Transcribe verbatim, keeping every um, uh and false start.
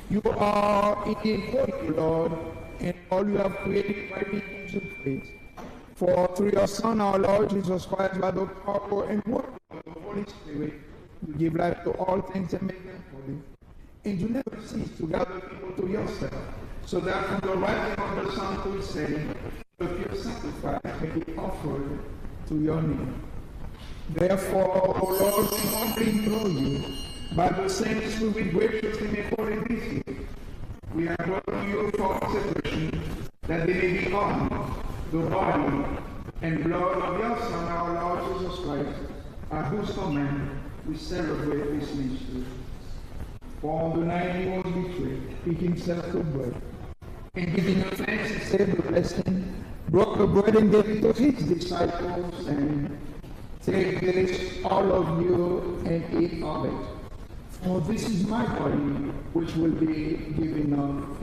You are indeed holy, Lord, and all you have created by being to praise. For through your Son, our Lord Jesus Christ, by the power and work of the Holy Spirit, you give life to all things and make them holy. And you never cease to gather people to yourself, so that from the rising of the sun to its setting, the pure sacrifice may be offered to your name. Therefore, O Lord, we humbly implore you, by the same Spirit graciously make holy this year. We are brought to you for consecration, that they may become the body and blood of your Son, our Lord Jesus Christ, at whose command we celebrate this mystery. For on the night he was betrayed, he himself took bread, and giving thanks, he said the blessing, broke the bread and gave it to his disciples, saying, "Take this, all of you, and eat of it. For this is my body, which will be given up